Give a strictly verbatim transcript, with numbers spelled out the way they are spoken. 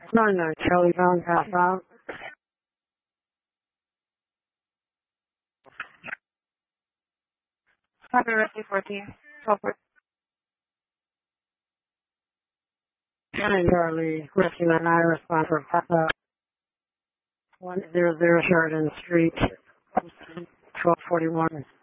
nine nine Charlie Brown, pass out. Copy, Rescue fourteen. twelve fourteen. nine Charlie, Rescue nine nine, respond for pass out. one zero zero Sheridan Street, twelve forty-one.